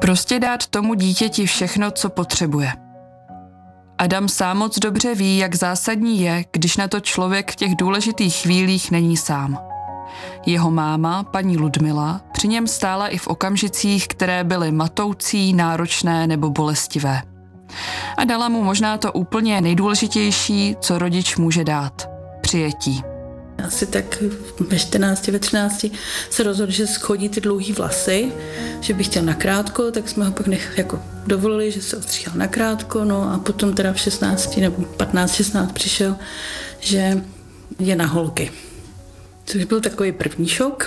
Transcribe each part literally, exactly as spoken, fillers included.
Prostě dát tomu dítěti všechno, co potřebuje. Adam sám moc dobře ví, jak zásadní je, když na to člověk v těch důležitých chvílích není sám. Jeho máma, paní Ludmila, při něm stála i v okamžicích, které byly matoucí, náročné nebo bolestivé. A dala mu možná to úplně nejdůležitější, co rodič může dát – přijetí. Asi tak ve čtrnácti, ve třinácti se rozhodl, že schodí ty dlouhý vlasy, že bych chtěl nakrátko, tak jsme ho pak nech, jako dovolili, že se odstříhal nakrátko, no a potom teda v šestnácti nebo patnáct šestnáct přišel, že je na holky. Což byl takový první šok,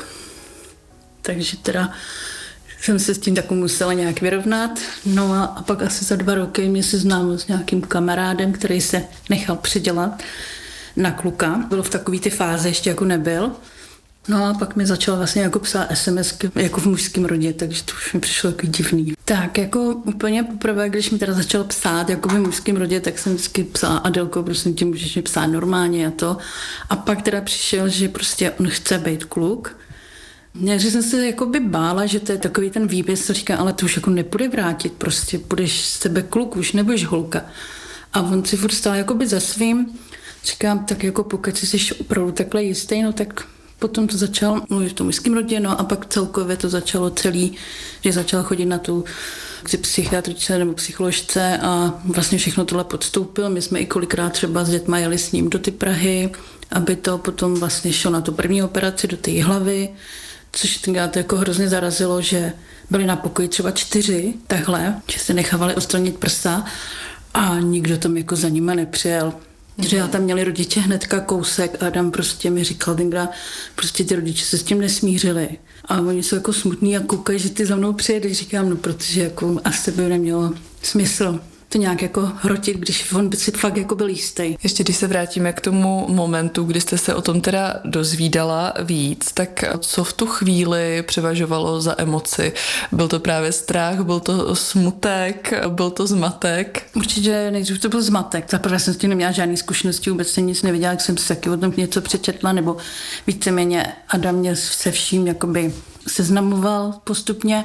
takže teda jsem se s tím taky musela nějak vyrovnat. No a, a pak asi za dva roky mě seznámil s nějakým kamarádem, který se nechal předělat na kluka. Bylo v takový ty fázi, ještě jako nebyl. No a pak mi začala vlastně jako psát SMSky jako v mužském rodě, takže to už mi přišlo jako divný. Tak jako úplně poprvé, když mi teda začal psát jako v mužském rodě, tak jsem vždycky psala: Adelko, prosím tě, můžeš mi psát normálně a to. A pak teda přišel, že prostě on chce být kluk. Někdy jsem se jakoby bála, že to je takový ten výběs, co říká, ale to už jako nepůjde vrátit, prostě budeš z tebe kluk, už nebudeš holka. A on si furt stál jakoby za svým. Říkám, tak jako pokud jsi opravdu takhle jistý, no tak potom to začal mluvit v tom mužském rodě, no a pak celkově to začalo celý, že začal chodit na tu k psychiatričce nebo psycholožce a vlastně všechno tohle podstoupil. My jsme i kolikrát třeba s dětma jeli s ním do ty Prahy, aby to potom vlastně šlo na tu první operaci do té hlavy, což tenkrát to jako hrozně zarazilo, že byli na pokoji třeba čtyři takhle, že se nechávali odstranit prsa a nikdo tam jako za nima nepřijel. Že já tam měli rodiče hnedka kousek a Adam prostě mi říkal tenkrát, prostě ty rodiče se s tím nesmířili. A oni jsou jako smutní a koukají, že ty za mnou přijedeš. Říkám, no protože jako asi by nemělo smysl to nějak jako hrotit, když on by si fakt jako byl jistý. Ještě když se vrátíme k tomu momentu, kdy jste se o tom teda dozvídala víc, tak co v tu chvíli převažovalo za emoci? Byl to právě strach, byl to smutek, byl to zmatek? Určitě nejdřív to byl zmatek. Zaprvé jsem s tím neměla žádný zkušenosti, vůbec jsem nic nevěděla, jak jsem se taky o tom něco přečetla, nebo víceméně Adam mě se vším jakoby seznamoval postupně.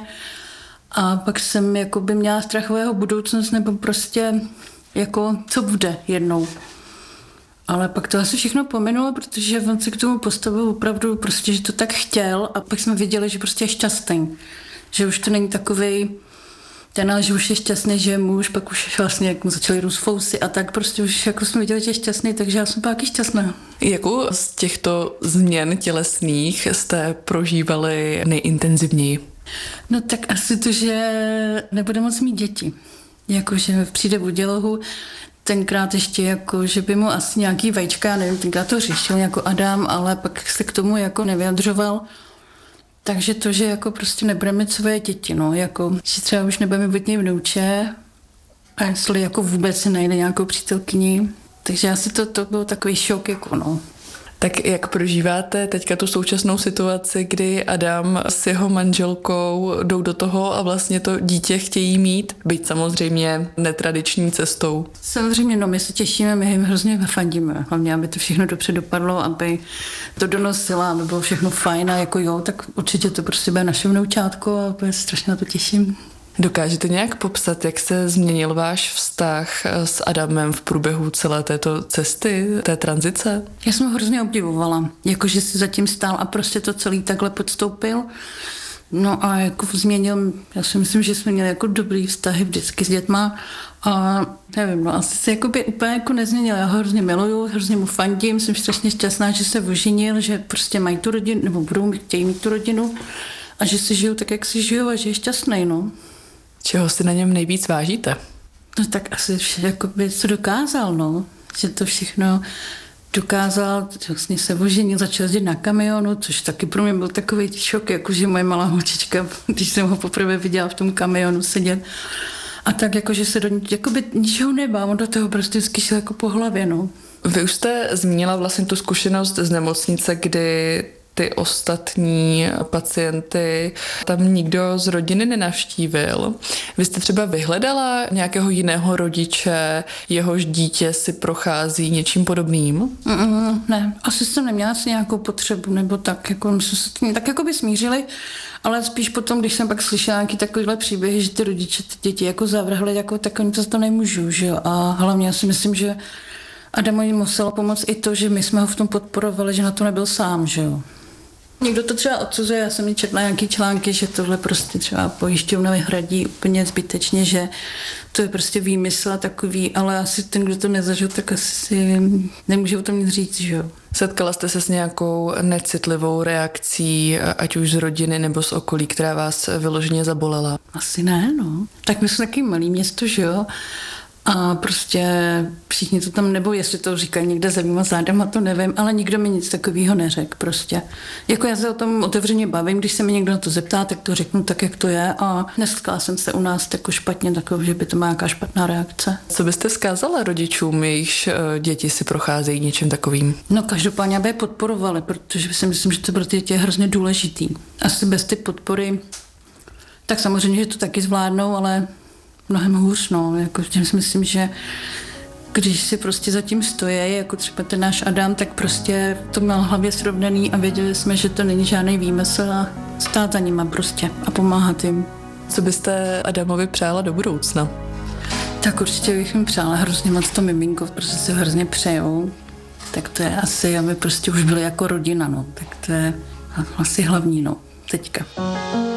A pak jsem jakoby měla strachového budoucnost, nebo prostě jako co bude jednou. Ale pak to asi všechno pominulo, protože on se k tomu postavil opravdu prostě, že to tak chtěl a pak jsme viděli, že prostě je šťastný. Že už to není takovej ten, ale že už je šťastný, že je muž, pak už vlastně jak mu začaly růst fousy a tak prostě už jako jsme viděli, že je šťastný, takže já jsem byla taky šťastná. Jakou z těchto změn tělesných jste prožívali nejintenzivněji? No tak asi to, že nebude moc mít děti. Jakože přijde v dělohu, tenkrát ještě jako, že by mu asi nějaký vajíčka, já nevím, tenkrát to řešil jako Adam, ale pak se k tomu jako nevyjadřoval. Takže to, že jako prostě nebudeme mít svoje děti, no, jako, že třeba už nebudeme mít něj vnouče a jestli jako vůbec si najde nějakou přítelkyni. Takže asi to, to byl takový šok, jako no. Tak jak prožíváte teďka tu současnou situaci, kdy Adam s jeho manželkou jdou do toho a vlastně to dítě chtějí mít, byť samozřejmě netradiční cestou? Samozřejmě, no my se těšíme, my jim hrozně fandíme. Hlavně, aby to všechno dobře dopadlo, aby to donosila, aby bylo všechno fajn a jako jo, tak určitě to prostě bude naše vnoučátko a strašně na to těším. Dokážete nějak popsat, jak se změnil váš vztah s Adamem v průběhu celé této cesty, té tranzice? Já jsem ho hrozně obdivovala, jakože si zatím stál a prostě to celý takhle podstoupil. No a jako změnil, já si myslím, že jsme měli jako dobrý vztahy vždycky s dětma a nevím, no asi se jakoby úplně jako nezměnil. Já ho hrozně miluju, hrozně mu fandím, jsem strašně šťastná, že se oženil, že prostě mají tu rodinu, nebo budou chtějí mít tu rodinu a že si žijou tak, jak si žijou a že je šťastný, no. Čeho si na něm nejvíc vážíte? No tak asi vše, jakoby, co dokázal, no. Že to všechno dokázal, vlastně se oženil, začal jezdit na kamionu, což taky pro mě byl takový šok, jakože moje malá holčička, když jsem ho poprvé viděla v tom kamionu sedět. A tak jakože se do jakoby ničeho nebá, on do toho prostě vždycky šel jako po hlavě, no. Vy už jste zmínila vlastně tu zkušenost z nemocnice, kdy ty ostatní pacienty tam nikdo z rodiny nenavštívil. Vy jste třeba vyhledala nějakého jiného rodiče, jehož dítě si prochází něčím podobným? Mm, ne, asi jsem neměla asi nějakou potřebu, nebo tak, jako my jsme se tím tak jako by smířili, ale spíš potom, když jsem pak slyšela nějaký takovýhle příběhy, že ty rodiče ty děti jako zavrhli, jako, tak oni to za to nemůžou, že jo. A hlavně já si myslím, že Adamovi muselo pomoct i to, že my jsme ho v tom podporovali, že na to nebyl sám, že jo. Někdo to třeba odsuzuje, já jsem mi četla nějaký články, že tohle prostě třeba pojišťovna vyhradí úplně zbytečně, že to je prostě výmysl a takový, ale asi ten, kdo to nezažil, tak asi nemůže o tom nic říct, že jo. Setkala jste se s nějakou necitlivou reakcí, ať už z rodiny nebo z okolí, která vás vyloženě zabolela? Asi ne, no. Tak my jsme taky malý město, že jo. A prostě všichni to tam, nebo jestli to říkají někde za mýma zádama, to nevím, ale nikdo mi nic takového neřekl prostě. Jako já se o tom otevřeně bavím, když se mi někdo na to zeptá, tak to řeknu tak, jak to je a nesetkala jsem se u nás tako špatně, takové, že by to má nějaká špatná reakce. Co byste vzkázala rodičům, jejichž děti si procházejí něčím takovým? No každopádně, aby je podporovali, protože si myslím, že to pro ty děti je hrozně důležitý. Asi bez ty podpory, tak samozřejmě, že to taky zvládnou, ale mnohem hůř, no, jako tím si myslím, že když si prostě zatím stojí, jako třeba ten náš Adam, tak prostě to měl v hlavě srovnaný a věděli jsme, že to není žádný výmysl a stát za nima prostě a pomáhat jim. Co byste Adamovi přála do budoucna? Tak určitě bych jim přála hrozně moc to miminko, protože se hrozně přejou. Tak to je asi, aby prostě už byli jako rodina, no, tak to je asi hlavní, no, teďka.